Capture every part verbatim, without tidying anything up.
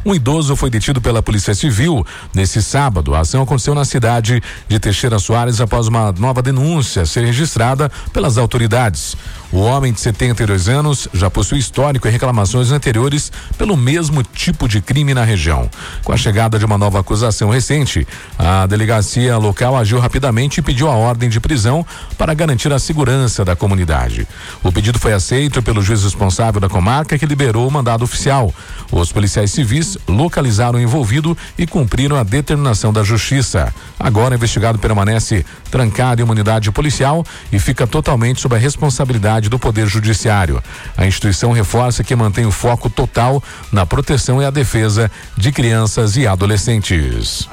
Um idoso foi detido pela Polícia Civil nesse sábado. A ação aconteceu na cidade de Teixeira Soares após uma nova denúncia ser registrada pelas autoridades. O homem de setenta e dois anos já possui histórico e reclamações anteriores pelo mesmo tipo de crime na região. Com a chegada de uma nova acusação recente, a delegacia local agiu rapidamente e pediu a ordem de prisão para garantir a segurança da comunidade. O pedido foi aceito pelo juiz responsável da comarca, que liberou o mandado oficial. Os policiais civis localizaram o envolvido e cumpriram a determinação da justiça. Agora o investigado permanece trancado em uma unidade policial e fica totalmente sob a responsabilidade do Poder Judiciário. A instituição reforça que mantém o foco total na proteção e a defesa de crianças e adolescentes.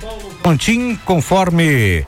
Pontim, conforme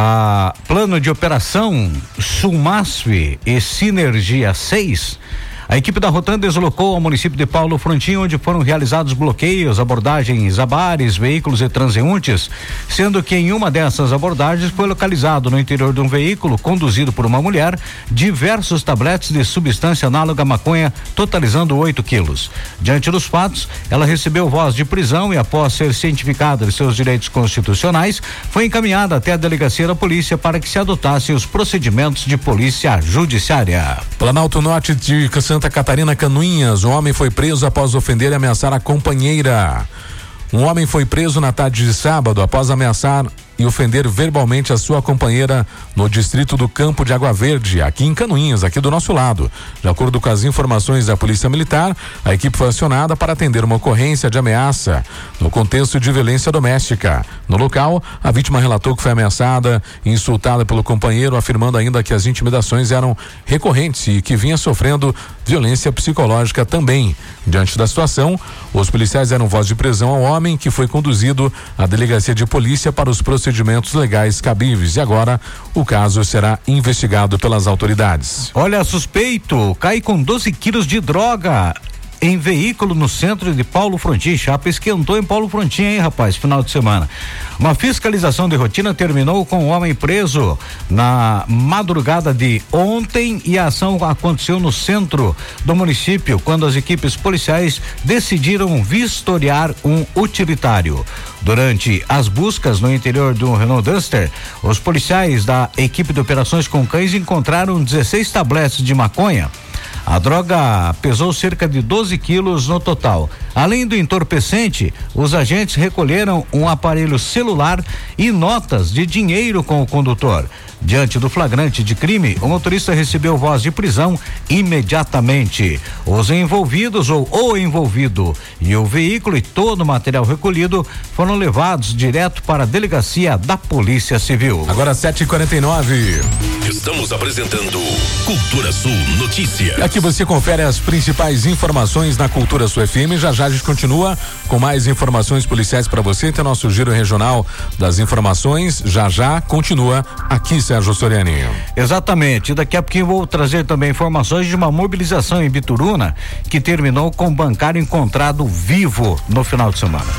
a plano de operação Sulmasf e Sinergia seis, a equipe da Rotan deslocou ao município de Paulo Frontin, onde foram realizados bloqueios, abordagens a bares, veículos e transeuntes, sendo que em uma dessas abordagens foi localizado no interior de um veículo conduzido por uma mulher diversos tabletes de substância análoga à maconha, totalizando oito quilos. Diante dos fatos, ela recebeu voz de prisão e, após ser cientificada de seus direitos constitucionais, foi encaminhada até a delegacia da polícia para que se adotassem os procedimentos de polícia judiciária. Planalto Norte de Santa Catarina, Canoinhas, um homem foi preso após ofender e ameaçar a companheira. Um homem foi preso na tarde de sábado após ameaçar e ofender verbalmente a sua companheira no distrito do Campo de Água Verde, aqui em Canoinhas, aqui do nosso lado. De acordo com as informações da Polícia Militar, a equipe foi acionada para atender uma ocorrência de ameaça no contexto de violência doméstica. No local, a vítima relatou que foi ameaçada e insultada pelo companheiro, afirmando ainda que as intimidações eram recorrentes e que vinha sofrendo violência psicológica também. Diante da situação, os policiais deram voz de prisão ao homem, que foi conduzido à delegacia de polícia para os procedimentos legais cabíveis, e agora o caso será investigado pelas autoridades. Olha, suspeito cai com doze quilos de droga em veículo no centro de Paulo Frontin. Chapa esquentou em Paulo Frontin, hein, rapaz, final de semana. Uma fiscalização de rotina terminou com o homem preso na madrugada de ontem, e a ação aconteceu no centro do município, quando as equipes policiais decidiram vistoriar um utilitário. Durante as buscas no interior do Renault Duster, os policiais da equipe de operações com cães encontraram dezesseis tabletes de maconha. A droga pesou cerca de doze quilos no total. Além do entorpecente, os agentes recolheram um aparelho celular e notas de dinheiro com o condutor. Diante do flagrante de crime, o motorista recebeu voz de prisão imediatamente. Os envolvidos ou o envolvido e o veículo e todo o material recolhido foram levados direto para a delegacia da Polícia Civil. Agora sete e quarenta e nove. Estamos apresentando Cultura Sul Notícias. Aqui você confere as principais informações na Cultura Sul F M. Já já a gente continua com mais informações policiais para você. Tem nosso giro regional das informações. Já já continua aqui, Sérgio Soriani. Exatamente. Daqui a pouquinho vou trazer também informações de uma mobilização em Bituruna que terminou com um bancário encontrado vivo no final de semana.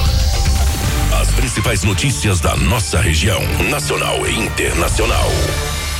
As principais notícias da nossa região, nacional e internacional.